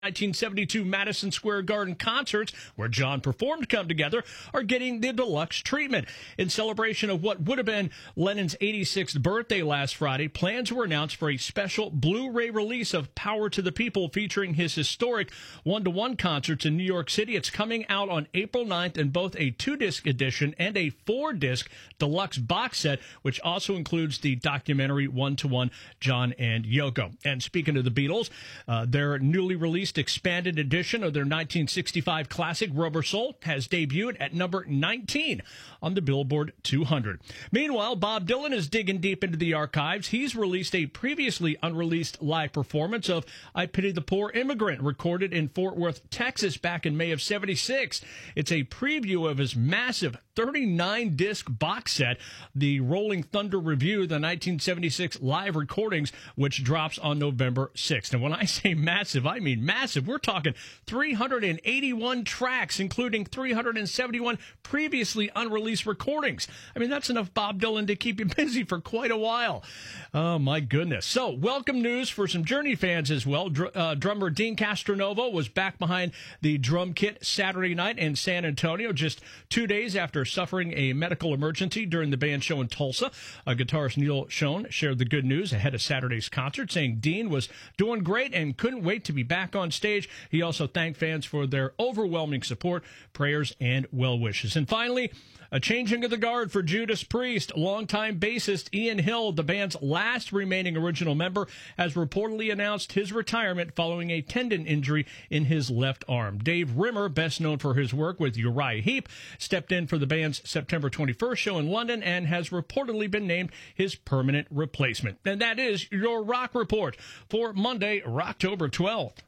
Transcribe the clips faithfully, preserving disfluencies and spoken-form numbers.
nineteen seventy-two Madison Square Garden concerts, where John performed Come Together, are getting the deluxe treatment. In celebration of what would have been Lennon's eighty-sixth birthday last Friday, plans were announced for a special Blu-ray release of Power to the People featuring his historic one-to-one concerts in New York City. It's coming out on April ninth in both a two-disc edition and a four-disc deluxe box set, which also includes the documentary One-to-One John and Yoko. And speaking of the Beatles, uh, their newly released expanded edition of their nineteen sixty-five classic Rubber Soul has debuted at number nineteen on the Billboard two hundred. Meanwhile, Bob Dylan is digging deep into the archives. He's released a previously unreleased live performance of I Pity the Poor Immigrant, recorded in Fort Worth, Texas back in May of seventy-six. It's a preview of his massive thirty-nine disc box set, the Rolling Thunder Review, the nineteen seventy-six live recordings, which drops on November sixth. And when I say massive, I mean massive. We're talking three hundred eighty-one tracks, including three hundred seventy-one previously unreleased recordings. I mean, that's enough Bob Dylan to keep you busy for quite a while. Oh, my goodness. So, welcome news for some Journey fans as well. Dr- uh, drummer Dean Castronovo was back behind the drum kit Saturday night in San Antonio, just two days after suffering a medical emergency during the band show in Tulsa. Uh, guitarist Neil Schon shared the good news ahead of Saturday's concert, saying Dean was doing great and couldn't wait to be back on stage. He also thanked fans for their overwhelming support, prayers, and well wishes. And finally, a changing of the guard for Judas Priest. Longtime bassist Ian Hill, the band's last remaining original member, has reportedly announced his retirement following a tendon injury in his left arm. Dave Rimmer, best known for his work with Uriah Heep, stepped in for the band's September twenty-first show in London and has reportedly been named his permanent replacement. And that is your Rock Report for Monday, October twelfth.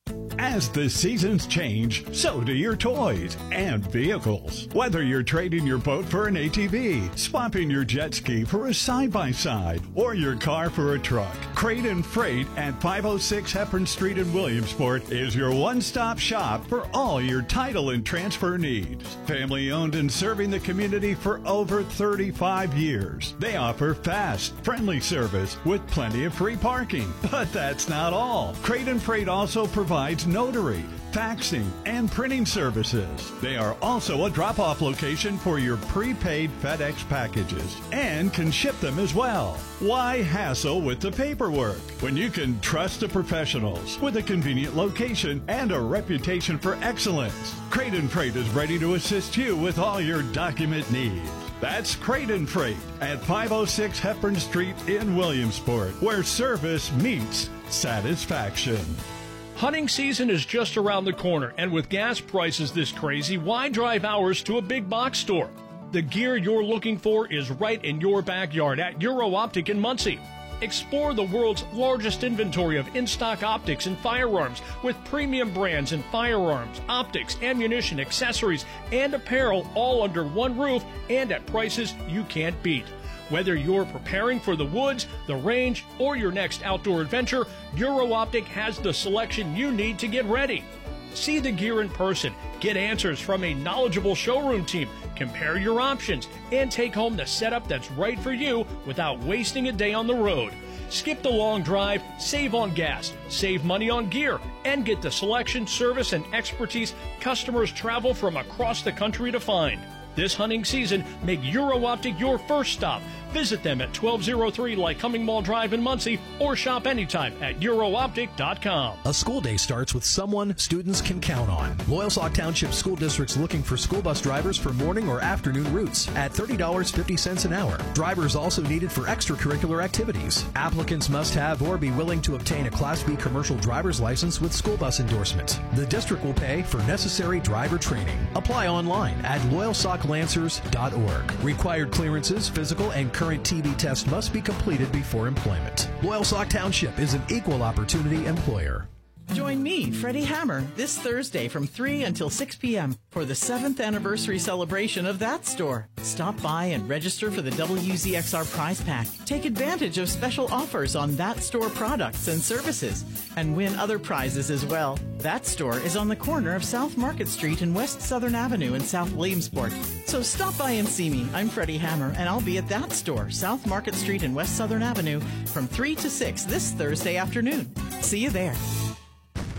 As the seasons change, so do your toys and vehicles. Whether you're trading your boat for an A T V, swapping your jet ski for a side-by-side, or your car for a truck, Crate and Freight at five oh six Hepburn Street in Williamsport is your one-stop shop for all your title and transfer needs. Family-owned and serving the community for over thirty-five years. They offer fast, friendly service with plenty of free parking. But that's not all. Crate and Freight also provides notary, faxing, and printing services. They are also a drop-off location for your prepaid FedEx packages and can ship them as well. Why hassle with the paperwork when you can trust the professionals with a convenient location and a reputation for excellence? Crate and Freight is ready to assist you with all your document needs. That's Crate and Freight at five oh six Hepburn Street in Williamsport, where service meets satisfaction. Hunting season is just around the corner, and with gas prices this crazy, why drive hours to a big box store? The gear you're looking for is right in your backyard at Euro Optic in Muncie. Explore the world's largest inventory of in-stock optics and firearms with premium brands in firearms, optics, ammunition, accessories, and apparel all under one roof and at prices you can't beat. Whether you're preparing for the woods, the range, or your next outdoor adventure, Euro Optic has the selection you need to get ready. See the gear in person, get answers from a knowledgeable showroom team, compare your options, and take home the setup that's right for you without wasting a day on the road. Skip the long drive, save on gas, save money on gear, and get the selection, service, and expertise customers travel from across the country to find. This hunting season, make Euro Optic your first stop. Visit them at twelve oh three Lycoming Mall Drive in Muncie or shop anytime at euro optic dot com. A school day starts with someone students can count on. Loyalsock Township School District's looking for school bus drivers for morning or afternoon routes at thirty dollars and fifty cents an hour. Drivers also needed for extracurricular activities. Applicants must have or be willing to obtain a Class B commercial driver's license with school bus endorsement. The district will pay for necessary driver training. Apply online at loyalsock lancers dot org. Required clearances, physical, and current T B test must be completed before employment. Loyalsock Township is an equal opportunity employer. Join me, Freddie Hammer, this Thursday from three until six p.m. for the seventh anniversary celebration of That Store. Stop by and register for the W Z X R prize pack. Take advantage of special offers on That Store products and services and win other prizes as well. That Store is on the corner of South Market Street and West Southern Avenue in South Williamsport. So stop by and see me. I'm Freddie Hammer, and I'll be at That Store, South Market Street and West Southern Avenue from three to six this Thursday afternoon. See you there.